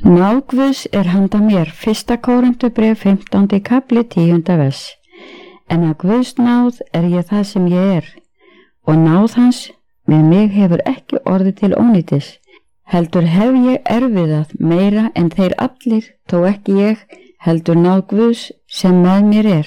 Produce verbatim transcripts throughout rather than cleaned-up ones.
Náð Guðs er handa mér, fyrsta Kórinthubréf fimmtándi kafli tíunda vers. En að Guðs náð er ég það sem ég er, og náð hans með mig hefur ekki orðið til ónýtis. Heldur hef ég erfiðað meira en þeir allir, þó ekki ég, heldur náð Guðs sem með mér er.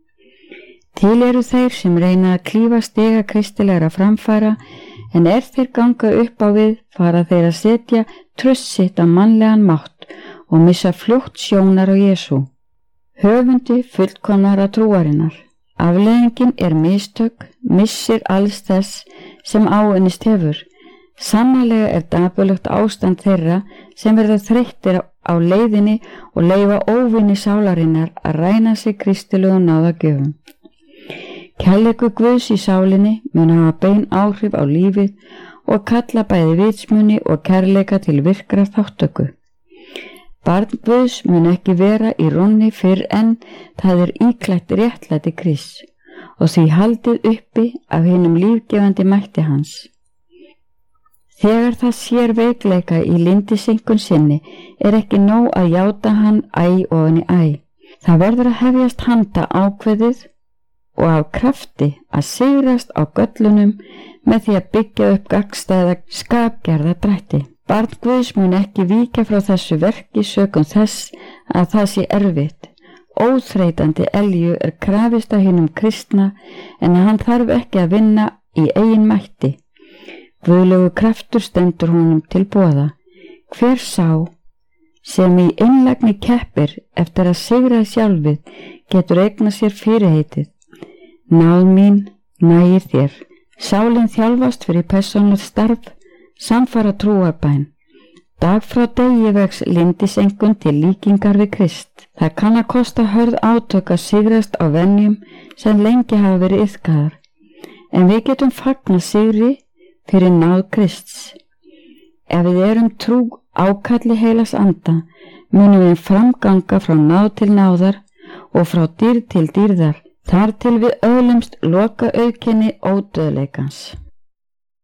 Til eru þeir sem reyna að klífa stiga kristilegra framfara, en er þeir ganga upp á við, fara þeir að setja tröst sitt á mannlegan mátt og missa fljótt sjónar á Jesú, höfundi fullkomnara trúarinnar. Afleiðingin er mistök, missir alls þess sem áunnist hefur. Sannarlega er dapurlegt ástand þeirra sem verða þreyttir á leiðinni og leyfa óvinni sálarinnar að ræna sig kristilegum náðagjöfum. Kærleikur Guðs í sálinni mun hafa bein áhrif á lífið og kalla bæði vitsmuni og kærleika til virkra þáttöku. Barn Guðs mun ekki vera í rónni fyrr en það er íklætt réttlæti Krists og því haldið uppi af hinum lífgefandi mætti hans. Þegar það sér veikleika í lyndisenkun sinni er ekki nóg að játa hann æ ofan í æ. Það verður að hefjast handa ákveðið og af krafti að sigrast á göllunum með því að byggja upp gagnstæða skapgerða drætti. Barn Guðs mun ekki víkja frá þessu verki sökum þess að það sé erfitt. Óþreytandi elju er krafist af hinum kristna en hann þarf ekki að vinna í eigin mætti. Guðlegur kraftur stendur honum til boða. Hver sá sem í einlægni keppir eftir að sigra sjálfið getur eignað sér fyrirheitið. Náð mín nægir þér. Sálin þjálfast fyrir persónulegt starf, samfara trúarbæn. Dag frá degi vex lyndisenkun til líkingar við Krist. Það kann að kosta hörð átök að sigrast á venjum sem lengi hafa verið iðkaðar. En við getum fagnað sigri fyrir náð Krists. Ef við erum trú ákalli heilags anda, munum við framganga frá náð til náðar og frá dýrð til dýrðar, þar til við öðlumst loka auðkenni ódauðleikans.